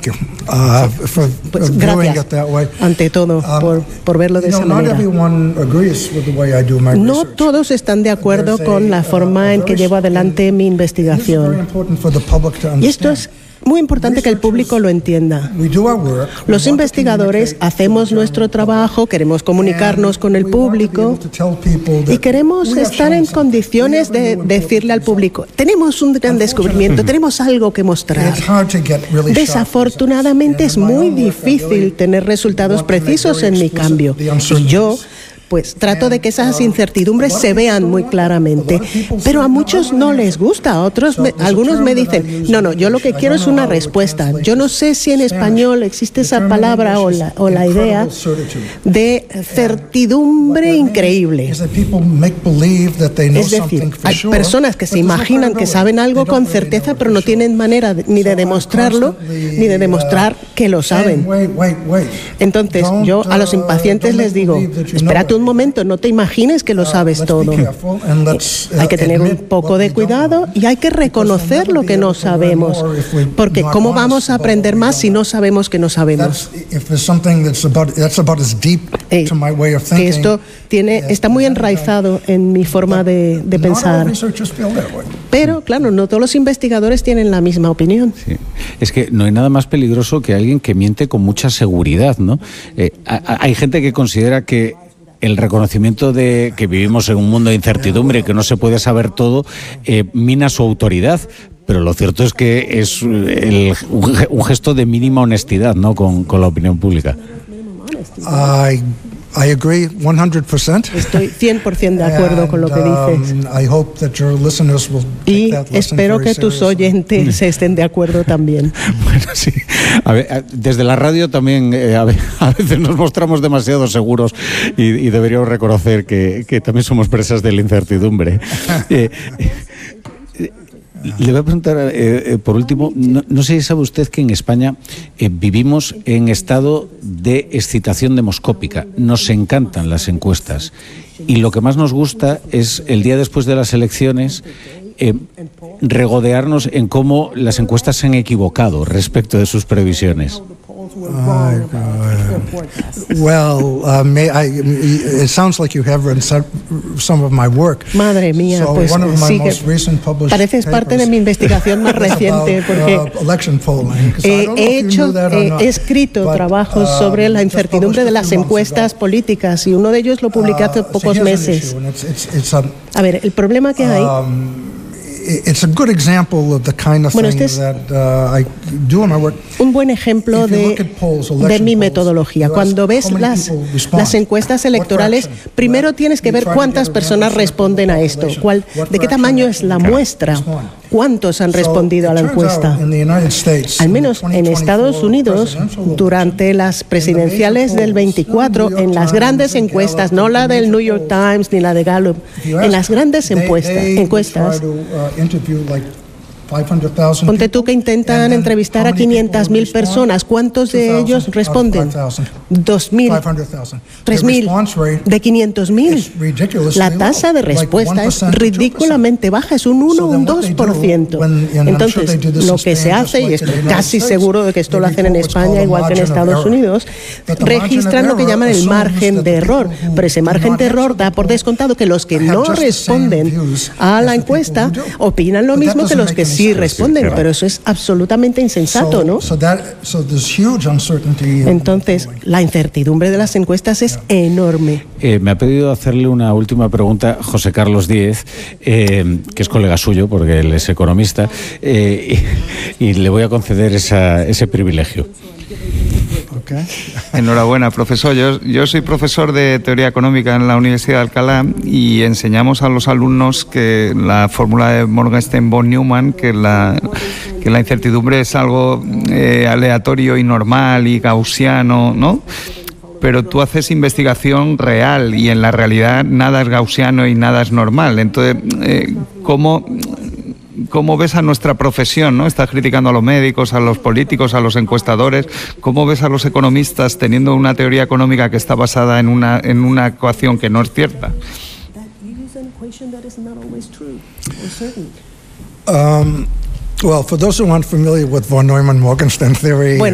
Thank you for Pues viewing gracias, it that way. ante todo, por verlo de esa Not manera. everyone agrees with the way I do my No research. todos están de acuerdo con la forma en que llevo adelante mi This is very investigación. important for the public to Y esto es understand. muy importante que el público lo entienda. We do our work. We Los want to investigadores communicate hacemos to the nuestro general public. trabajo, queremos comunicarnos con el And we want to be público able to tell people that y queremos we have estar shown en something. condiciones We have a de new decirle al important público, tenemos un gran descubrimiento, tenemos algo que mostrar. It's hard to get really sharp Desafortunadamente es results. muy And in my own work, I difícil really tener resultados want to make precisos very en mi explicit cambio. the Y uncertainties. yo pues trato de que esas incertidumbres se vean muy claramente, pero a muchos no les gusta, a otros, algunos me dicen, no, yo lo que quiero es una respuesta. Yo no sé si en español existe esa palabra o la idea de certidumbre increíble. Es decir, hay personas que se imaginan que saben algo con certeza, pero no tienen manera ni de demostrarlo, ni de demostrar que lo saben. Entonces, yo a los impacientes les digo, espérate un momento, no te imagines que lo sabes todo. Hay que tener un poco de cuidado y hay que reconocer lo que no sabemos, porque ¿cómo vamos a aprender más si no sabemos que no sabemos? Que esto está muy enraizado en mi forma de pensar. Pero, claro, no todos los investigadores tienen la misma opinión. Sí. Es que no hay nada más peligroso que alguien que miente con mucha seguridad, ¿no? Hay gente que considera que el reconocimiento de que vivimos en un mundo de incertidumbre, que no se puede saber todo, mina su autoridad. Pero lo cierto es que es un gesto de mínima honestidad, ¿no?, con la opinión pública. I agree 100%. Estoy 100% de acuerdo con lo que dices. I hope that your listeners will y take that lesson espero very que tus seriously. oyentes estén de acuerdo también. Bueno, sí. A ver, desde la radio también a veces nos mostramos demasiado seguros y deberíamos reconocer que también somos presas de la incertidumbre. Le voy a preguntar, por último, no sé si sabe usted que en España vivimos en estado de excitación demoscópica. Nos encantan las encuestas y lo que más nos gusta es el día después de las elecciones regodearnos en cómo las encuestas se han equivocado respecto de sus previsiones. It sounds like you have read some of my work. Madre mía, So pues one of my sí most que recent published pareces parte de mi investigación más papers reciente, is porque about, election polling, 'cause I don't know if you knew that or not, he escrito but, trabajos sobre la just incertidumbre published de a las few months encuestas ago. políticas y uno de ellos lo publiqué hace So pocos here's an meses. issue, and it's A ver, el problema que hay... it's a good example of the kind of Bueno, thing este es that I do in my work. un buen ejemplo If you de look at polls, mi election metodología. polls, Cuando ves how many las people respond? encuestas What electorales, fraction? primero tienes que You ver try to cuántas get a personas sample responden a esto, population. What de qué fraction tamaño es la can muestra, respond? cuántos han So, respondido a la it turns encuesta. out in the United States, Al in the menos en 2024 Estados Unidos, presidential durante las presidenciales del 24, en las grandes encuestas, no la del New York Times ni la de Gallup, en las grandes encuestas, ponte tú que intentan entrevistar a 500.000 personas. ¿Cuántos de ellos responden? 2.000, 3.000, de 500.000. La tasa de respuesta es ridículamente baja, es un 1 o un 2%. Entonces, lo que se hace, y estoy casi seguro de que esto lo hacen en España igual que en Estados Unidos, registran lo que llaman el margen de error. Pero ese margen de error da por descontado que los que no responden a la encuesta opinan lo mismo que los que sí responden, pero eso es absolutamente insensato, ¿no? Entonces, la incertidumbre de las encuestas es enorme. Me ha pedido hacerle una última pregunta José Carlos Díez, que es colega suyo, porque él es economista, y le voy a conceder ese privilegio. Okay. Enhorabuena, profesor. Yo soy profesor de teoría económica en la Universidad de Alcalá y enseñamos a los alumnos que la fórmula de Morgenstern von Neumann, que la incertidumbre es algo aleatorio y normal y gaussiano, ¿no? Pero tú haces investigación real y en la realidad nada es gaussiano y nada es normal. Entonces, ¿cómo ves a nuestra profesión, ¿no? Estás criticando a los médicos, a los políticos, a los encuestadores. ¿Cómo ves a los economistas teniendo una teoría económica que está basada en una ecuación que no es cierta? Well, for those who aren't familiar with von Neumann-Morgenstern theory,